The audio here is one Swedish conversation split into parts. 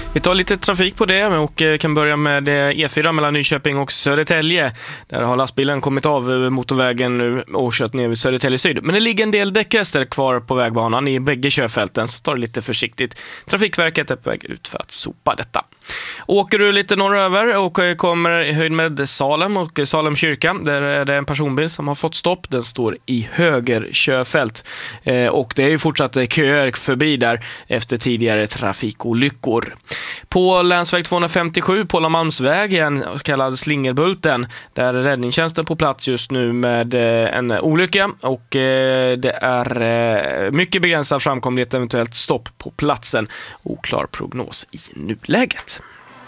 Vi tar lite trafik på det och kan börja med E4 mellan Nyköping och Södertälje. Där har lastbilen kommit av motorvägen nu och kört ner vid Södertälje Syd. Men det ligger en del däckrester kvar på vägbanan i bägge körfälten, så tar det lite försiktigt. Trafikverket är på väg ut för att sopa detta. Åker du lite norröver och kommer i höjd med Salem och Salem kyrka, där är det en personbil som har fått stopp. Den står i höger körfält och det är ju fortsatt köer förbi där efter tidigare trafikolyckor. På länsväg 257 på Lamalmsväg, en så kallad Slingerbulten, där är räddningstjänsten på plats just nu med en olycka och det är mycket begränsad framkomlighet, eventuellt stopp på platsen. Oklar prognos i nuläget.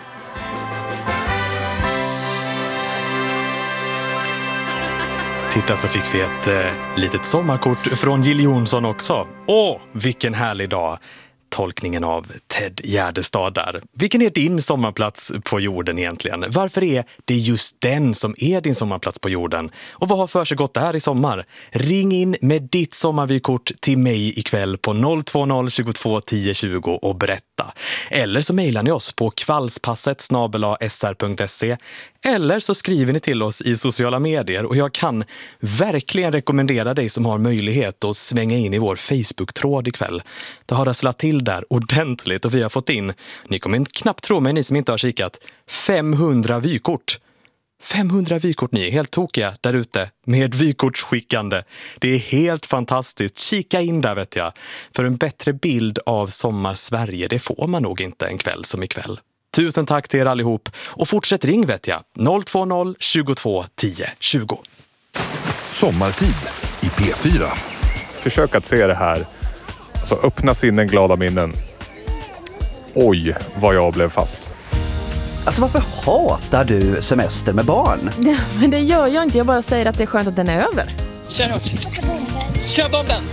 Titta, så fick vi ett litet sommarkort från Jill Johnson också. Åh, vilken härlig dag! Tolkningen av Ted Gärdestad där. Vilken är din sommarplats på jorden egentligen? Varför är det just den som är din sommarplats på jorden? Och vad har för sig gått där i sommar? Ring in med ditt sommarvykort till mig ikväll på 020 22 10 20 och berätta. Eller så mejlar ni oss på kvällspasset@sr.se. Eller så skriver ni till oss i sociala medier, och jag kan verkligen rekommendera dig som har möjlighet att svänga in i vår Facebook-tråd ikväll. Det har rasslat till där ordentligt och vi har fått in, ni kommer knappt tro mig ni som inte har kikat, 500 vykort. 500 vykort, ni är helt tokiga där ute med vykortsskickande. Det är helt fantastiskt. Kika in där, vet jag. För en bättre bild av sommar-Sverige, det får man nog inte en kväll som ikväll. Tusen tack till er allihop. Och fortsätt ring, vet jag. 020 22 10 20. Sommartid i P4. Försök att se det här. Alltså, öppna sinnen, glada minnen. Oj, vad jag blev fast. Alltså, varför hatar du semester med barn? Ja, men det gör jag inte. Jag bara säger att det är skönt att den är över. Kör hårt. Kör bomben.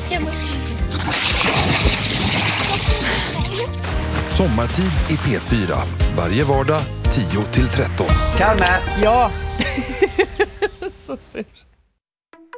Sommartid i P4. Varje vardag 10-13. Kalme! Ja. Så synd.